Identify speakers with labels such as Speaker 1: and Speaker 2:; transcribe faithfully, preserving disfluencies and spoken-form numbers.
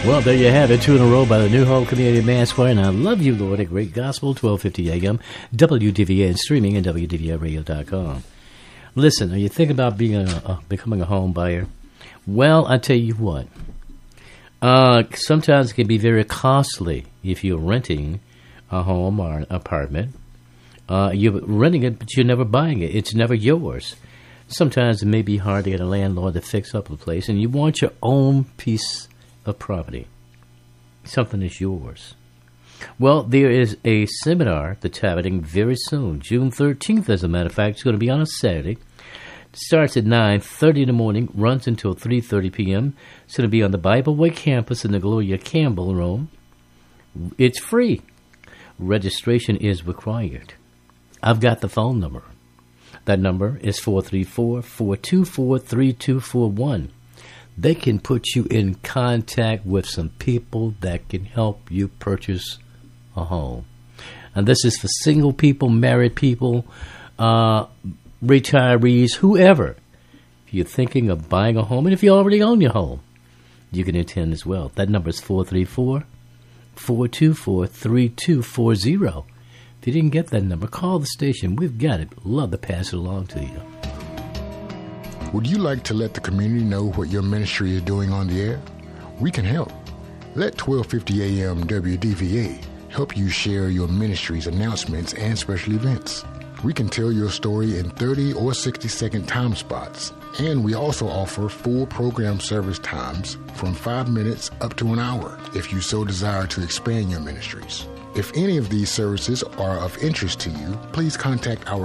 Speaker 1: Well, there you have it, two in a row by the New Hope Community Mass Choir, and I love you, Lord, a great gospel, twelve fifty A M, W D V A, and streaming at W D V A radio dot com. Listen, are you thinking about being a, uh, becoming a home buyer? Well, I tell you what, uh, sometimes it can be very costly if you're renting a home or an apartment. Uh, you're renting it, but you're never buying it. It's never yours. Sometimes it may be hard to get a landlord to fix up the place, and you want your own piece of property. Something is yours. Well, there is a seminar that's happening very soon, June thirteenth, as a matter of fact. It's going to be on a Saturday. It starts at nine thirty in the morning, runs until three thirty p.m. It's going to be on the Bible Way campus in the Gloria Campbell Room. It's free. Registration is required. I've got the phone number. That number is four three four, four two four, three two four one. They can put you in contact with some people that can help you purchase a home. And this is for single people, married people, uh, retirees, whoever. If you're thinking of buying a home, and if you already own your home, you can attend as well. That number is four three four, four two four, three two four zero. If you didn't get that number, call the station. We've got it. Love to pass it along to you.
Speaker 2: Would you like to let the community know what your ministry is doing on the air? We can help. Let twelve fifty A M W D V A help you share your ministry's announcements and special events. We can tell your story in thirty or sixty second time spots. And we also offer full program service times from five minutes up to an hour if you so desire to expand your ministries. If any of these services are of interest to you, please contact our